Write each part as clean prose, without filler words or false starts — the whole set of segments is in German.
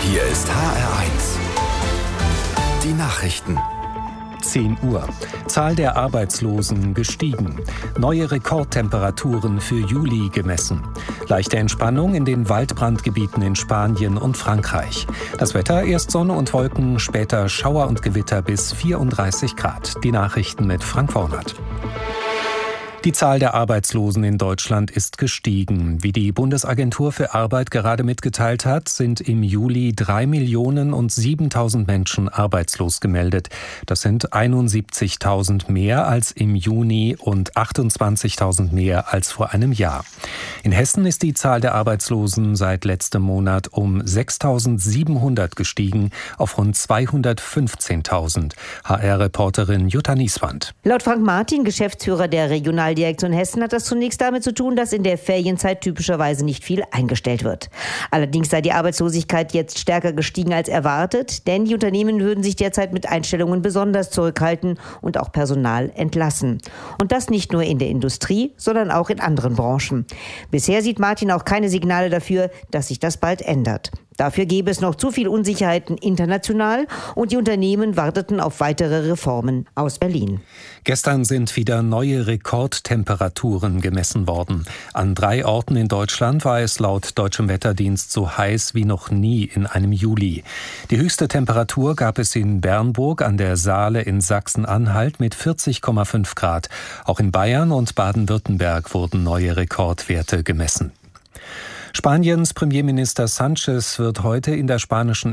Hier ist HR1. Die Nachrichten. 10 Uhr. Zahl der Arbeitslosen gestiegen. Neue Rekordtemperaturen für Juli gemessen. Leichte Entspannung in den Waldbrandgebieten in Spanien und Frankreich. Das Wetter: erst Sonne und Wolken, später Schauer und Gewitter bis 34 Grad. Die Nachrichten mit Frank Wornert. Die Zahl der Arbeitslosen in Deutschland ist gestiegen. Wie die Bundesagentur für Arbeit gerade mitgeteilt hat, sind im Juli 3.007.000 Menschen arbeitslos gemeldet. Das sind 71.000 mehr als im Juni und 28.000 mehr als vor einem Jahr. In Hessen ist die Zahl der Arbeitslosen seit letztem Monat um 6.700 gestiegen auf rund 215.000. HR-Reporterin Jutta Nieswand. Laut Frank Martin, Geschäftsführer der Regionaldirektion Hessen, hat das zunächst damit zu tun, dass in der Ferienzeit typischerweise nicht viel eingestellt wird. Allerdings sei die Arbeitslosigkeit jetzt stärker gestiegen als erwartet, denn die Unternehmen würden sich derzeit mit Einstellungen besonders zurückhalten und auch Personal entlassen. Und das nicht nur in der Industrie, sondern auch in anderen Branchen. Bisher sieht Martin auch keine Signale dafür, dass sich das bald ändert. Dafür gäbe es noch zu viel Unsicherheiten international und die Unternehmen warteten auf weitere Reformen aus Berlin. Gestern sind wieder neue Rekordtemperaturen gemessen worden. An 3 Orten in Deutschland war es laut Deutschem Wetterdienst so heiß wie noch nie in einem Juli. Die höchste Temperatur gab es in Bernburg an der Saale in Sachsen-Anhalt mit 40,5 Grad. Auch in Bayern und Baden-Württemberg wurden neue Rekordwerte gemessen. Spaniens Premierminister Sánchez wird heute in der spanischen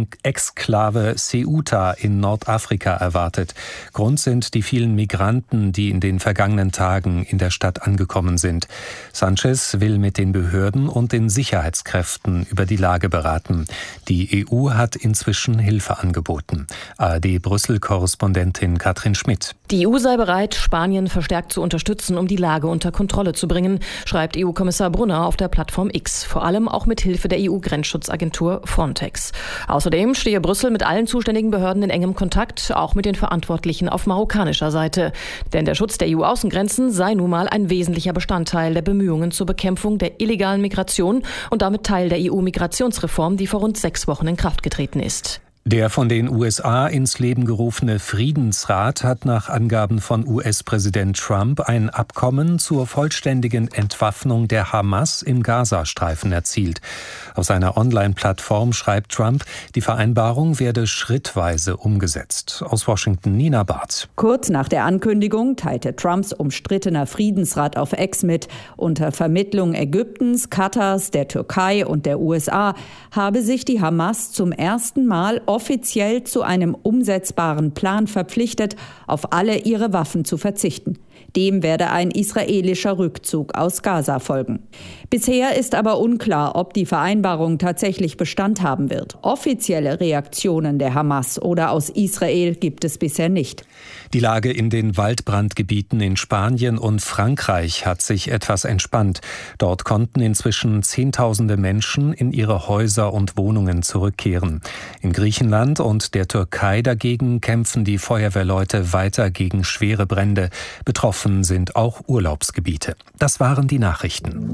Exklave Ceuta in Nordafrika erwartet. Grund sind die vielen Migranten, die in den vergangenen Tagen in der Stadt angekommen sind. Sánchez will mit den Behörden und den Sicherheitskräften über die Lage beraten. Die EU hat inzwischen Hilfe angeboten. ARD-Brüssel-Korrespondentin Katrin Schmidt. Die EU sei bereit, Spanien verstärkt zu unterstützen, um die Lage unter Kontrolle zu bringen, schreibt EU-Kommissar Brunner auf der Plattform X, vor allem auch mit Hilfe der EU-Grenzschutzagentur Frontex. Außerdem stehe Brüssel mit allen zuständigen Behörden in engem Kontakt, auch mit den Verantwortlichen auf marokkanischer Seite. Denn der Schutz der EU-Außengrenzen sei nun mal ein wesentlicher Bestandteil der Bemühungen zur Bekämpfung der illegalen Migration und damit Teil der EU-Migrationsreform, die vor rund 6 Wochen in Kraft getreten ist. Der von den USA ins Leben gerufene Friedensrat hat nach Angaben von US-Präsident Trump ein Abkommen zur vollständigen Entwaffnung der Hamas im Gazastreifen erzielt. Auf seiner Online-Plattform schreibt Trump, die Vereinbarung werde schrittweise umgesetzt. Aus Washington Nina Barth. Kurz nach der Ankündigung teilte Trumps umstrittener Friedensrat auf X mit, unter Vermittlung Ägyptens, Katars, der Türkei und der USA habe sich die Hamas zum ersten Mal offiziell zu einem umsetzbaren Plan verpflichtet, auf alle ihre Waffen zu verzichten. Dem werde ein israelischer Rückzug aus Gaza folgen. Bisher ist aber unklar, ob die Vereinbarung tatsächlich Bestand haben wird. Offizielle Reaktionen der Hamas oder aus Israel gibt es bisher nicht. Die Lage in den Waldbrandgebieten in Spanien und Frankreich hat sich etwas entspannt. Dort konnten inzwischen Zehntausende Menschen in ihre Häuser und Wohnungen zurückkehren. In Griechenland und der Türkei dagegen kämpfen die Feuerwehrleute weiter gegen schwere Brände. Betroffen sind auch Urlaubsgebiete. Das waren die Nachrichten.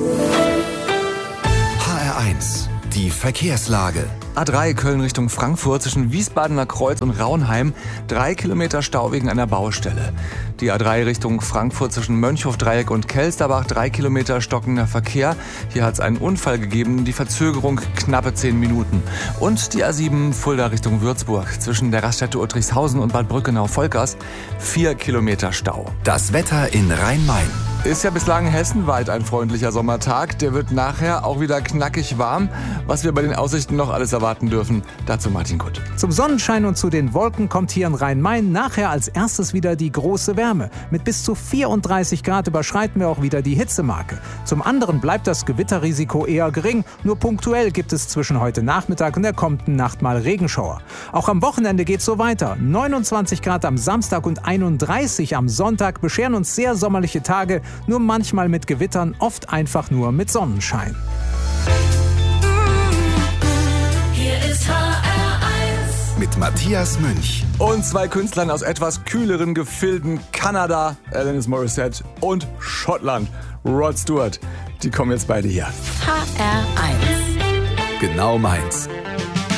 HR1, die Verkehrslage. A3 Köln Richtung Frankfurt zwischen Wiesbadener Kreuz und Raunheim 3 Kilometer Stau wegen einer Baustelle. Die A3 Richtung Frankfurt zwischen Mönchhofdreieck und Kelsterbach 3 Kilometer stockender Verkehr. Hier hat es einen Unfall gegeben, die Verzögerung knappe 10 Minuten. Und die A7 Fulda Richtung Würzburg zwischen der Raststätte Uttrichshausen und Bad Brückenau-Volkers 4 Kilometer Stau. Das Wetter in Rhein-Main. Ist ja bislang hessenweit ein freundlicher Sommertag. Der wird nachher auch wieder knackig warm. Was wir bei den Aussichten noch alles erwarten dürfen, dazu Martin Kutt. Zum Sonnenschein und zu den Wolken kommt hier in Rhein-Main nachher als erstes wieder die große Wärme. Mit bis zu 34 Grad überschreiten wir auch wieder die Hitzemarke. Zum anderen bleibt das Gewitterrisiko eher gering. Nur punktuell gibt es zwischen heute Nachmittag und der kommenden Nacht mal Regenschauer. Auch am Wochenende geht's so weiter. 29 Grad am Samstag und 31 am Sonntag bescheren uns sehr sommerliche Tage. Nur manchmal mit Gewittern, oft einfach nur mit Sonnenschein. Hier ist HR1 mit Matthias Münch und 2 Künstlern aus etwas kühleren Gefilden: Kanada, Alanis Morissette, und Schottland, Rod Stewart. Die kommen jetzt beide hier. HR1 Genau meins.